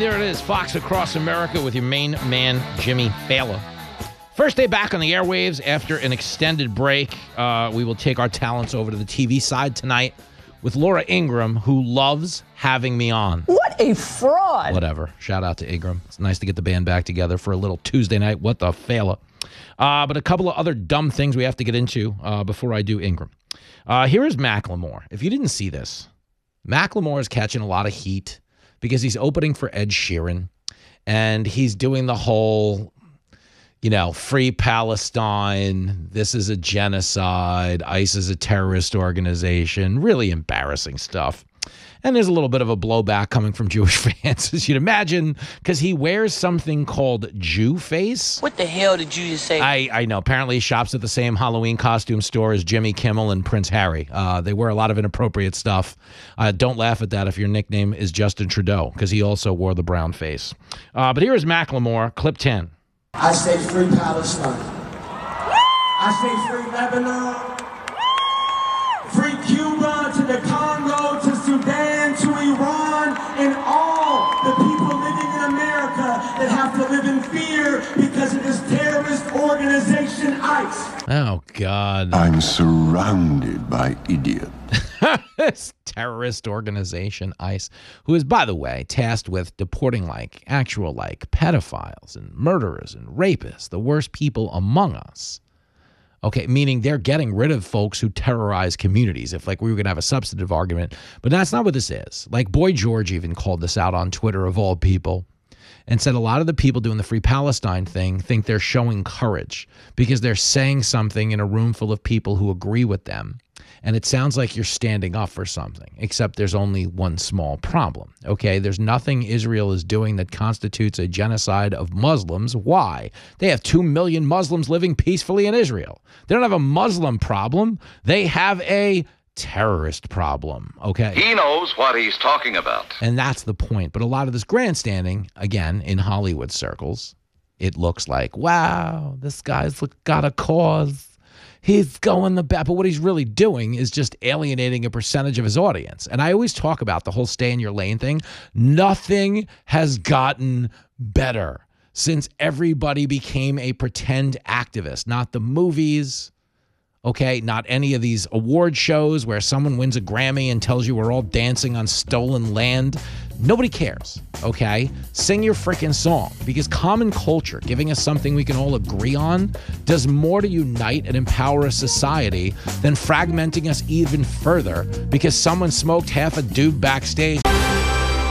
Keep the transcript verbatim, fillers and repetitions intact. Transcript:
there it is. Fox Across America with your main man, Jimmy Failla. First day back on the airwaves after an extended break. Uh, we will take our talents over to the T V side tonight with Laura Ingraham, who loves having me on. What a fraud. Whatever. Shout out to Ingram. It's nice to get the band back together for a little Tuesday night. What the Failla. Uh, but a couple of other dumb things we have to get into uh, before I do Ingram. Uh, here is Macklemore. If you didn't see this, Macklemore is catching a lot of heat because he's opening for Ed Sheeran, and he's doing the whole, you know, free Palestine, this is a genocide, ICE is a terrorist organization, really embarrassing stuff. And there's a little bit of a blowback coming from Jewish fans, as you'd imagine, because he wears something called Jew face. What the hell did you just say? I, I know. Apparently he shops at the same Halloween costume store as Jimmy Kimmel and Prince Harry. Uh, they wear a lot of inappropriate stuff. Uh, don't laugh at that if your nickname is Justin Trudeau, because he also wore the brown face. Uh, but here is Macklemore, clip ten. I say free Palestine. I say free Lebanon. Free Cuba to the Congo, to Sudan, to Iran, and all the people living in America that have to live in fear because of this terrorist organization, ICE. Oh, God. I'm surrounded by idiots. This terrorist organization, ICE, who is, by the way, tasked with deporting like, actual like, pedophiles and murderers and rapists, the worst people among us. Okay, meaning they're getting rid of folks who terrorize communities, if like we were going to have a substantive argument. But that's not what this is. Like Boy George even called this out on Twitter, of all people, and said a lot of the people doing the Free Palestine thing think they're showing courage because they're saying something in a room full of people who agree with them. And it sounds like you're standing up for something, except there's only one small problem, okay? There's nothing Israel is doing that constitutes a genocide of Muslims. Why? They have two million Muslims living peacefully in Israel. They don't have a Muslim problem. They have a terrorist problem, okay? He knows what he's talking about. And that's the point. But a lot of this grandstanding, again, in Hollywood circles, it looks like, wow, this guy's got a cause. He's going the back, but what he's really doing is just alienating a percentage of his audience. And I always talk about the whole stay in your lane thing. Nothing has gotten better since everybody became a pretend activist. Not the movies, okay? Not any of these award shows where someone wins a Grammy and tells you we're all dancing on stolen land. Nobody cares, okay? Sing your freaking song, because common culture, giving us something we can all agree on, does more to unite and empower a society than fragmenting us even further because someone smoked half a dude backstage.